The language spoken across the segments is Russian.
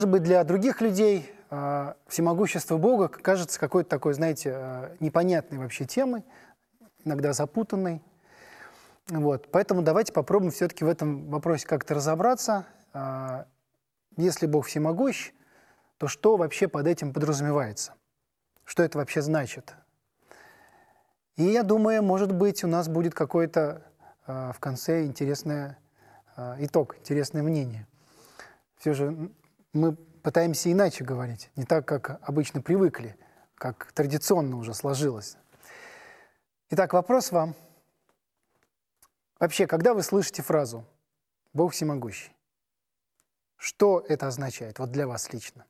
Может быть, для других людей всемогущество Бога кажется какой-то такой, знаете, непонятной вообще темой, иногда запутанной. Вот. Поэтому давайте попробуем все-таки в этом вопросе как-то разобраться. Если Бог всемогущ, то что вообще под этим подразумевается? Что это вообще значит? И я думаю, может быть, у нас будет какой-то в конце интересный итог, интересное мнение. Все же мы пытаемся иначе говорить, не так, как обычно привыкли, как традиционно уже сложилось. Итак, вопрос вам. Вообще, когда вы слышите фразу «Бог всемогущий», что это означает вот для вас лично?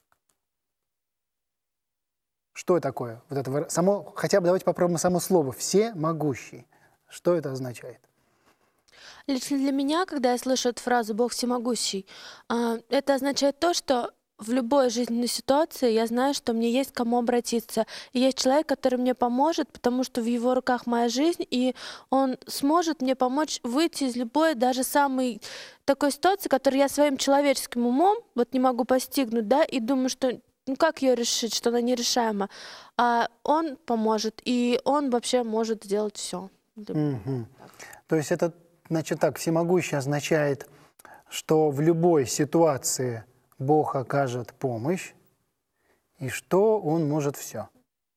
Что такое? Вот это само, хотя бы давайте попробуем само слово «всемогущий». Что это означает? Лично для меня, когда я слышу эту фразу «Бог всемогущий», это означает то, что в любой жизненной ситуации я знаю, что мне есть к кому обратиться. И есть человек, который мне поможет, потому что в его руках моя жизнь, и он сможет мне помочь выйти из любой, даже самой такой ситуации, которую я своим человеческим умом вот не могу постигнуть, да, и думаю, что ну как ее решить, что она нерешаема. А он поможет, и он вообще может сделать все. Мгм. То есть это, значит так, всемогущий означает, что в любой ситуации Бог окажет помощь, и что Он может все.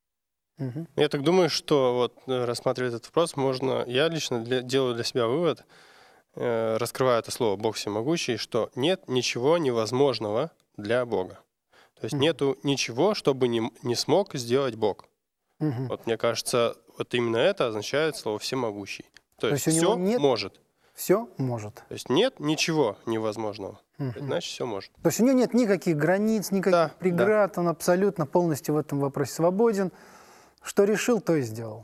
Я так думаю, что вот рассматривая этот вопрос, можно, я лично делаю для себя вывод, раскрываю это слово «Бог всемогущий», что нет ничего невозможного для Бога. То есть нету ничего, чтобы не смог сделать Бог. Вот мне кажется, вот именно это означает слово «всемогущий». То есть у него все нет может. Все может. То есть нет ничего невозможного. Значит, все может. То есть у него нет никаких границ, никаких Да, преград, он абсолютно полностью в этом вопросе свободен. Что решил, то и сделал.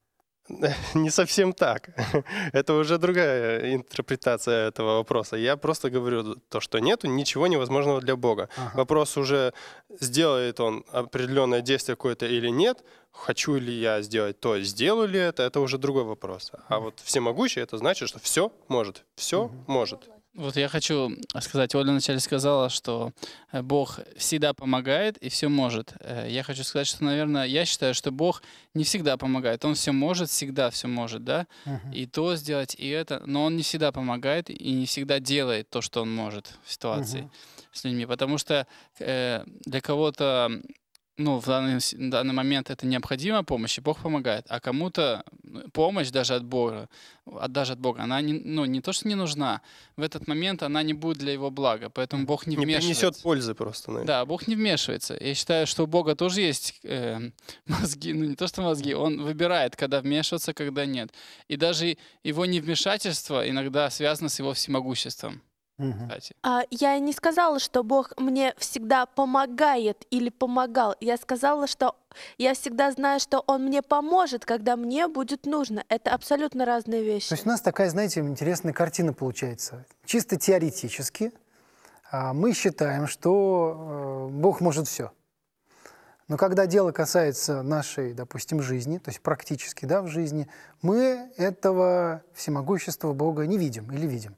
Не совсем так. Это уже другая интерпретация этого вопроса. Я просто говорю то, что нету ничего невозможного для Бога. Вопрос уже, сделает он определенное действие какое-то или нет, хочу ли я сделать то, сделаю ли это уже другой вопрос. А вот всемогущий, это значит, что все может. Все может. Вот я хочу сказать, Оля вначале сказала, что Бог всегда помогает и все может. Я хочу сказать, что, наверное, я считаю, что Бог не всегда помогает. Он все может, всегда все может, да? И то сделать, и это. Но Он не всегда помогает и не всегда делает то, что Он может в ситуации с людьми. Потому что для кого-то ну, в данный момент это необходима помощь, и Бог помогает. А кому-то помощь даже от Бога, она не то, что не нужна. В этот момент она не будет для его блага. Поэтому Бог не вмешивается. Не принесет пользы просто. Наверное. Да, Бог не вмешивается. Я считаю, что у Бога тоже есть мозги, ну не то, что мозги, Он выбирает, когда вмешиваться, когда нет. И даже его невмешательство иногда связано с его всемогуществом. Кстати. Я не сказала, что Бог мне всегда помогает или помогал. Я сказала, что я всегда знаю, что Он мне поможет, когда мне будет нужно. Это абсолютно разные вещи. То есть у нас такая, знаете, интересная картина получается. Чисто теоретически мы считаем, что Бог может все. Но когда дело касается нашей, допустим, жизни, то есть практически, да, в жизни, мы этого всемогущества Бога не видим или видим.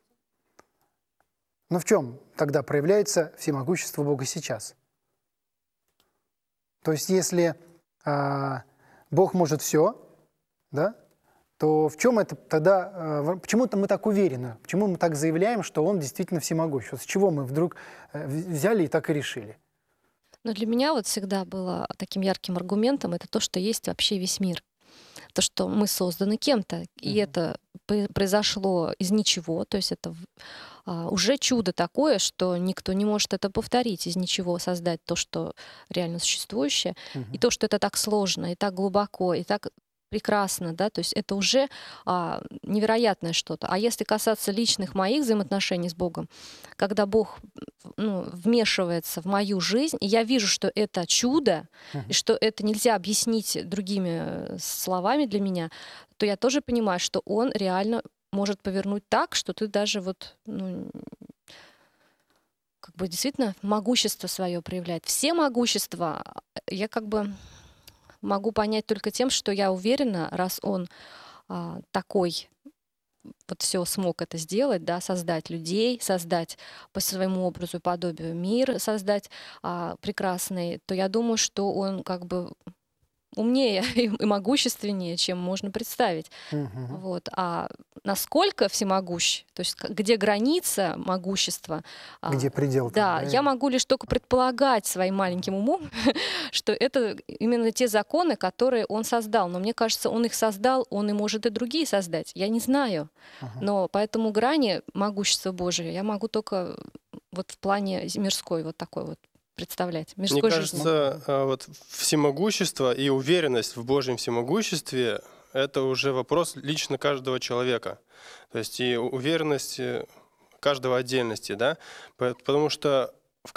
Но в чем тогда проявляется всемогущество Бога сейчас? То есть если Бог может все, да, то в чем это тогда, почему-то мы так уверены, почему мы так заявляем, что Он действительно всемогущ? Вот с чего мы вдруг взяли и так и решили? Но для меня вот всегда было таким ярким аргументом это то, что есть вообще весь мир. То, что мы созданы кем-то, и это произошло из ничего, то есть это уже чудо такое, что никто не может это повторить, из ничего создать то, что реально существующее, и то, что это так сложно, и так глубоко, и так прекрасно, да, то есть это уже невероятное что-то. А если касаться личных моих взаимоотношений с Богом, когда Бог вмешивается в мою жизнь, и я вижу, что это чудо, и что это нельзя объяснить другими словами для меня, то я тоже понимаю, что Он реально может повернуть так, что ты даже вот, как бы действительно могущество свое проявляет. Все могущества я как бы могу понять только тем, что я уверена, раз Он такой вот все смог это сделать, да, создать людей, создать по своему образу и подобию мир, создать прекрасный, то я думаю, что он как бы умнее и могущественнее, чем можно представить. Мгм. Вот. А насколько всемогущ, то есть где граница могущества, Где предел? там, да, я могу лишь только предполагать своим маленьким умом, что это именно те законы, которые он создал. Но мне кажется, он их создал, он и может и другие создать. Я не знаю. Ага. Но поэтому грани могущества Божия я могу только вот в плане мирской вот такой вот представлять, Мне мирской жизни. кажется, вот всемогущество и уверенность в Божьем всемогуществе — это уже вопрос лично каждого человека. То есть и уверенность каждого отдельности, да? Потому что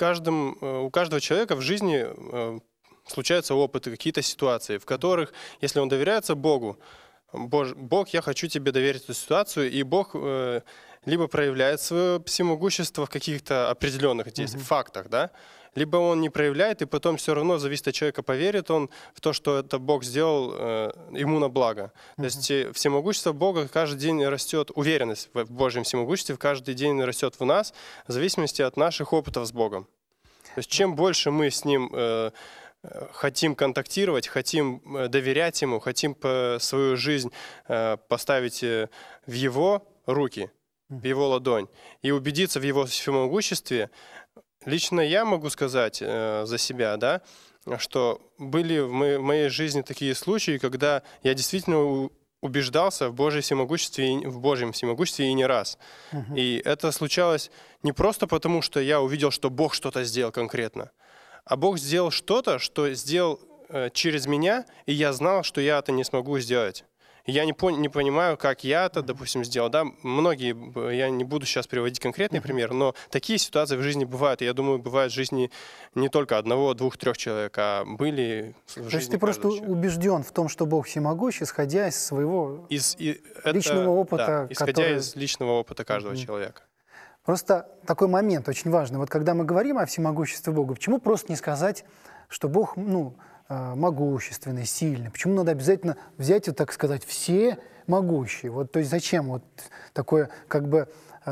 у каждого человека в жизни случаются опыты, какие-то ситуации, в которых, если он доверяется Богу, Бог, я хочу тебе доверить эту ситуацию, и Бог либо проявляет свое всемогущество в каких-то определенных действиях, фактах, да, либо он не проявляет, и потом все равно зависит от человека, поверит он в то, что это Бог сделал ему на благо. То есть всемогущество Бога каждый день растет, уверенность в Божьем всемогуществе каждый день растет в нас, в зависимости от наших опытов с Богом. То есть чем больше мы с Ним хотим контактировать, хотим доверять Ему, хотим свою жизнь поставить в Его руки, в Его ладонь, и убедиться в Его всемогуществе. Лично я могу сказать за себя, да, что были в моей жизни такие случаи, когда я действительно убеждался в Божьем всемогуществе и не раз. И это случалось не просто потому, что я увидел, что Бог что-то сделал конкретно, а Бог сделал что-то, что сделал через меня, и я знал, что я это не смогу сделать. Я не понимаю, как я это, допустим, сделал. Да? Многие, я не буду сейчас приводить конкретный пример, но такие ситуации в жизни бывают. И я думаю, бывают в жизни не только одного, двух, трех человек, а были в жизни. То есть ты просто убежден в том, что Бог всемогущ, исходя из своего личного опыта. Да, исходя из личного опыта каждого человека. Просто такой момент очень важный. Вот когда мы говорим о всемогуществе Бога, почему просто не сказать, что Бог, могущественный, сильный? Почему надо обязательно взять и, так сказать, все могущие? Вот, то есть зачем вот такое как бы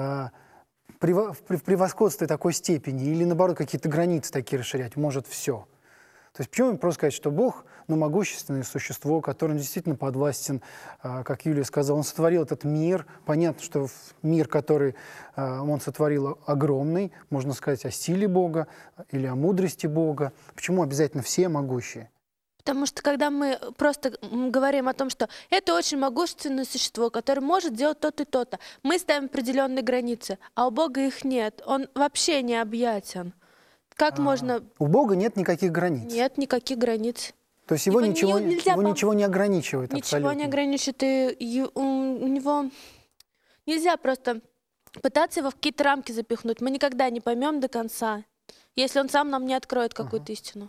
в превосходстве такой степени? Или наоборот какие-то границы такие расширять? Может все? То есть почему просто сказать, что Бог, могущественное существо, которое действительно подвластен, как Юлия сказала, Он сотворил этот мир. Понятно, что мир, который Он сотворил, огромный. Можно сказать о силе Бога или о мудрости Бога. Почему обязательно все могущие? Потому что когда мы просто говорим о том, что это очень могущественное существо, которое может делать то-то и то-то, мы ставим определенные границы, а у Бога их нет. Он вообще необъятен. Как можно... У Бога нет никаких границ? Нет никаких границ. То есть его ничего не ограничивает абсолютно? Ничего не ограничивает. И у него нельзя просто пытаться его в какие-то рамки запихнуть. Мы никогда не поймем до конца, если он сам нам не откроет какую-то истину.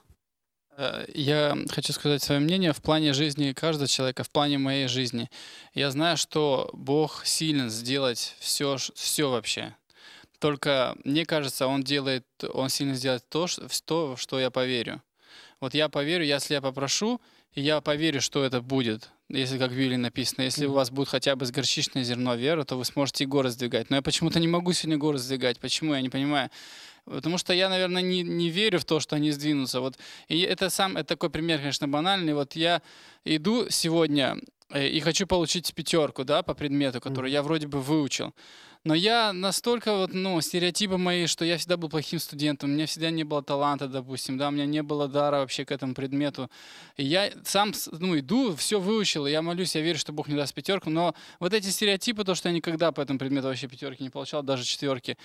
Я хочу сказать свое мнение в плане жизни каждого человека, в плане моей жизни. Я знаю, что Бог силен сделать все вообще. Только, мне кажется, Он сильно сделает то, в что я поверю. Вот я поверю, если я попрошу, и я поверю, что это будет. Если, как в Библии написано, если у вас будет хотя бы с горчичное зерно веры, то вы сможете и горы сдвигать. Но я почему-то не могу сегодня горы сдвигать. Почему? Я не понимаю. Потому что я, наверное, не верю в то, что они сдвинутся. Вот. И это такой пример, конечно, банальный. Вот я иду сегодня и хочу получить 5, да, по предмету, который я вроде бы выучил. Но я настолько стереотипы мои, что я всегда был плохим студентом, у меня всегда не было таланта, допустим, да, у меня не было дара вообще к этому предмету. И я сам, иду, все выучил, и я молюсь, я верю, что Бог мне даст 5, но вот эти стереотипы, то, что я никогда по этому предмету вообще 5 не получал, даже 4,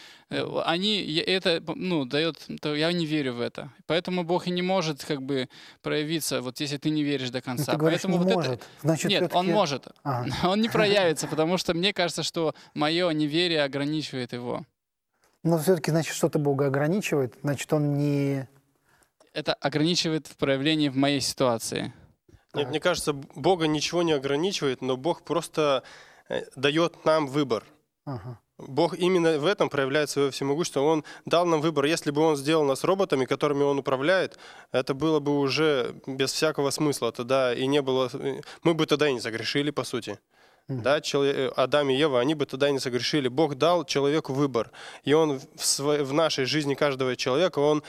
я не верю в это. Поэтому Бог и не может как бы проявиться, вот если ты не веришь до конца. Ты говоришь, поэтому не может. Значит, нет, Он может. Он не проявится, потому что мне кажется, что мое неверие ограничивает его. Но все-таки, значит, что-то Бога ограничивает, значит, Он не... Это ограничивает в проявлении в моей ситуации. Нет, мне кажется, Бога ничего не ограничивает, но Бог просто дает нам выбор. Бог именно в этом проявляет свое всемогущество. Он дал нам выбор. Если бы Он сделал нас роботами, которыми Он управляет, это было бы уже без всякого смысла. Тогда и не было... Мы бы тогда и не загрешили, по сути. Да, Адам и Ева, они бы тогда не согрешили. Бог дал человеку выбор. И он в нашей жизни каждого человека, он